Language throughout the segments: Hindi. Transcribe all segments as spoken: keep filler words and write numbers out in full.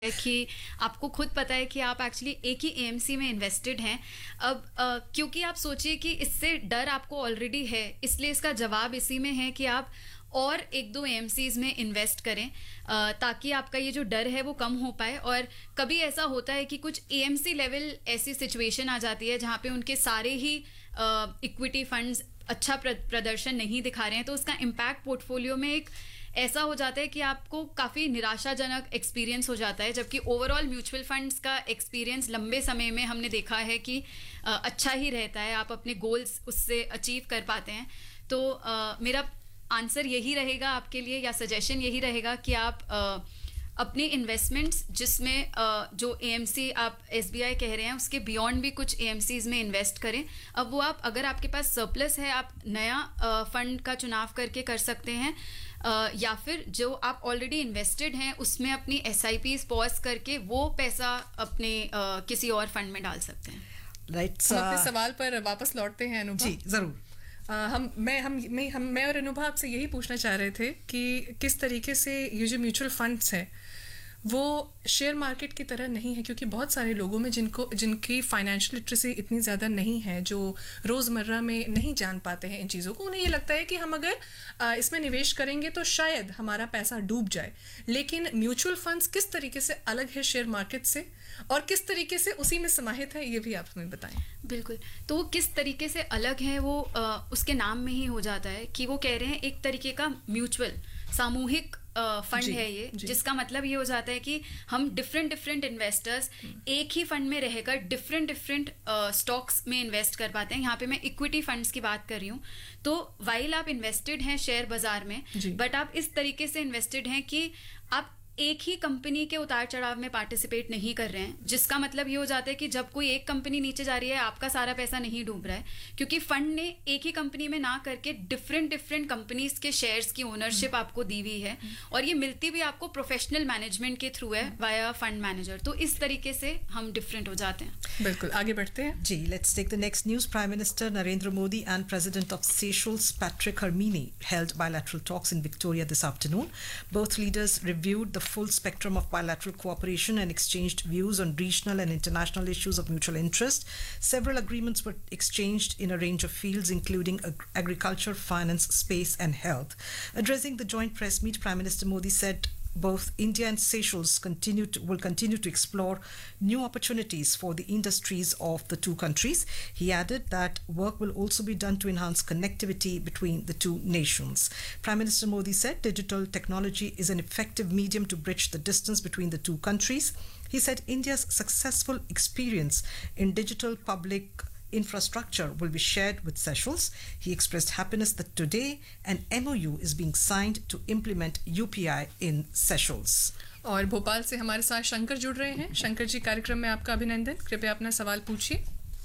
कि आपको खुद पता है कि आप एक्चुअली एक ही एएमसी में इन्वेस्टेड हैं। अब अ, क्योंकि आप सोचिए कि इससे डर आपको ऑलरेडी है, इसलिए इसका जवाब इसी में है कि आप और एक दो एएमसीज में इन्वेस्ट करें अ, ताकि आपका ये जो डर है वो कम हो पाए। और कभी ऐसा होता है कि कुछ एएमसी लेवल ऐसी सिचुएशन आ जाती है जहाँ पे उनके सारे ही इक्विटी फंड्स अच्छा प्र, प्रदर्शन नहीं दिखा रहे हैं, तो उसका इम्पैक्ट पोर्टफोलियो में एक ऐसा हो जाता है कि आपको काफ़ी निराशाजनक एक्सपीरियंस हो जाता है। जबकि ओवरऑल म्यूचुअल फंड्स का एक्सपीरियंस लंबे समय में हमने देखा है कि आ, अच्छा ही रहता है, आप अपने गोल्स उससे अचीव कर पाते हैं। तो आ, मेरा आंसर यही रहेगा आपके लिए, या सजेशन यही रहेगा कि आप आ, अपनी इन्वेस्टमेंट्स जिसमें जो एएमसी आप एसबीआई कह रहे हैं उसके बियॉन्ड भी कुछ एएमसीज में इन्वेस्ट करें। अब वो आप, अगर आपके पास सरप्लस है, आप नया फंड का चुनाव करके कर सकते हैं, Uh, या फिर जो आप ऑलरेडी इन्वेस्टेड हैं उसमें अपनी एस आई पीज पॉज करके वो पैसा अपने uh, किसी और फंड में डाल सकते हैं। राइट right, हम अपने सवाल पर वापस लौटते हैं अनुभव जी जरूर। uh, हम मैं हम मैं हम मैं और अनुभव आपसे यही पूछना चाह रहे थे कि किस तरीके से ये जो म्यूचुअल फंड्स हैं वो शेयर मार्केट की तरह नहीं है, क्योंकि बहुत सारे लोगों में जिनको जिनकी फाइनेंशियल लिटरेसी इतनी ज़्यादा नहीं है, जो रोज़मर्रा में नहीं जान पाते हैं इन चीज़ों को, उन्हें ये लगता है कि हम अगर आ, इसमें निवेश करेंगे तो शायद हमारा पैसा डूब जाए। लेकिन म्यूचुअल फंड्स किस तरीके से अलग है शेयर मार्केट से और किस तरीके से उसी में समाहित है, ये भी आप हमें बताएं। बिल्कुल, तो वो किस तरीके से अलग है वो आ, उसके नाम में ही हो जाता है कि वो कह रहे हैं एक तरीके का म्यूचुअल सामूहिक फंड uh, है ये, जिसका मतलब ये हो जाता है कि हम डिफरेंट डिफरेंट इन्वेस्टर्स एक ही फंड में रहकर डिफरेंट डिफरेंट स्टॉक्स में इन्वेस्ट कर पाते हैं। यहाँ पे मैं इक्विटी फंड्स की बात कर रही हूँ। तो वाइल आप इन्वेस्टेड हैं शेयर बाजार में, बट आप इस तरीके से इन्वेस्टेड हैं कि आप एक ही कंपनी के उतार चढ़ाव में पार्टिसिपेट नहीं कर रहे हैं, जिसका मतलब ये हो जाता है कि जब कोई एक कंपनी नीचे जा रही है आपका सारा पैसा नहीं डूब रहा है, क्योंकि फंड ने एक ही कंपनी में ना करके डिफरेंट डिफरेंट कंपनीज के शेयर्स की ओनरशिप आपको दी हुई है, और ये मिलती भी आपको प्रोफेशनल मैनेजमेंट के थ्रू है वाया फंड मैनेजर। तो इस तरीके से हम डिफरेंट हो जाते हैं। बिल्कुल, आगे बढ़ते हैं जी। Let's take the next news. Prime minister Narendra Modi and President of Seychelles Patrick Hermini held bilateral talks in Victoria this afternoon. Both leaders reviewed the full spectrum of bilateral cooperation and exchanged views on regional and international issues of mutual interest. Several agreements were exchanged in a range of fields, including ag- agriculture, finance, space, and health. Addressing the joint press meet, Prime Minister Modi said both India and Seychelles continue to, will continue to explore new opportunities for the industries of the two countries. He added that work will also be done to enhance connectivity between the two nations. Prime Minister Modi said digital technology is an effective medium to bridge the distance between the two countries. He said India's successful experience in digital public infrastructure will be shared with Seychelles. He expressed happiness that today an M O U is being signed to implement U P I in Seychelles. और भोपाल से हमारे साथ शंकर जुड़ रहे हैं। शंकर जी, कार्यक्रम में आपका अभिनंदन। कृपया अपना सवाल पूछिए।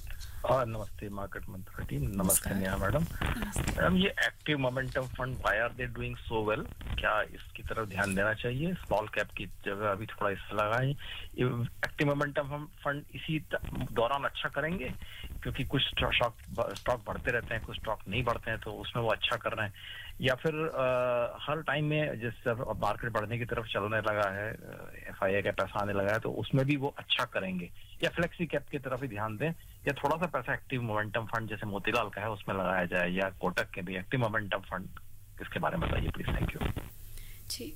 और नमस्ते मार्केट मंत्र टीम। नमस्ते नेहा मैडम। मैडम, ये active momentum fund, why are they doing so well? क्या इसकी तरफ ध्यान देना चाहिए? स्मॉल कैप की जगह अभी थोड़ा इससे लगा है। एक्टिव मोमेंटम फंड इसी दौरान अच्छा करेंगे, क्योंकि कुछ स्टॉक स्टॉक बढ़ते रहते हैं, कुछ स्टॉक नहीं बढ़ते हैं, तो उसमें वो अच्छा कर रहे हैं। या फिर आ, हर टाइम में जैसे मार्केट बढ़ने की तरफ चलने लगा है, एफ आई आई का पैसा आने लगा है, तो उसमें भी वो अच्छा करेंगे? या फ्लेक्सी कैप की तरफ ही ध्यान दें, या थोड़ा सा पैसा एक्टिव मोमेंटम फंड जैसे मोतीलाल का है उसमें लगाया जाए, या कोटक के भी एक्टिव मोमेंटम फंड, इसके बारे में बताइए please. Thank you ji.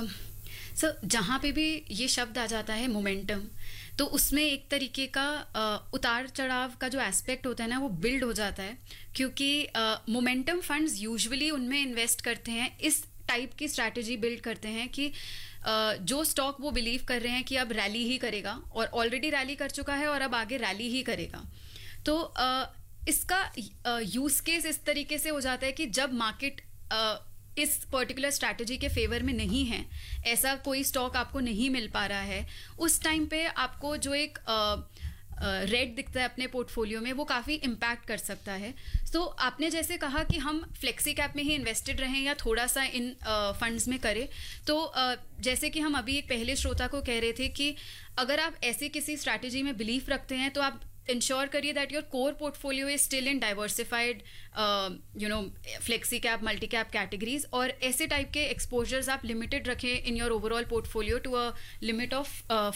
Sir, जहाँ पे भी ये शब्द आ जाता है मोमेंटम, तो उसमें एक तरीके का uh, उतार चढ़ाव का जो एस्पेक्ट होता है ना, वो बिल्ड हो जाता है, क्योंकि मोमेंटम फंड्स यूजुअली उनमें इन्वेस्ट करते हैं, इस टाइप की स्ट्रैटेजी बिल्ड करते हैं कि uh, जो स्टॉक वो बिलीव कर रहे हैं कि अब रैली ही करेगा, और ऑलरेडी रैली कर चुका है और अब आगे रैली ही करेगा। तो uh, इसका यूज uh, केस इस तरीके से हो जाता है कि जब मार्केट uh, इस पर्टिकुलर स्ट्रैटेजी के फेवर में नहीं है, ऐसा कोई स्टॉक आपको नहीं मिल पा रहा है, उस टाइम पे आपको जो एक रेड uh, दिखता है अपने पोर्टफोलियो में, वो काफ़ी इम्पैक्ट कर सकता है। तो so, आपने जैसे कहा कि हम फ्लेक्सी कैप में ही इन्वेस्टेड रहें या थोड़ा सा इन फंड्स uh, में करें, तो uh, जैसे कि हम अभी एक पहले श्रोता को कह रहे थे कि अगर आप ऐसी किसी स्ट्रैटेजी में बिलीव रखते हैं तो आप इंश्योर करिए that your core portfolio is still in diversified you know flexi cap, multi cap categories, और ऐसे टाइप के एक्सपोजर्स आप लिमिटेड रखें in your overall portfolio to a limit of